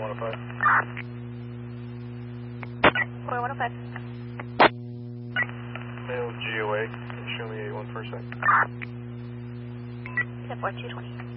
105. Roy 105. Male GOA, show me 81 for a sec. Step 4220.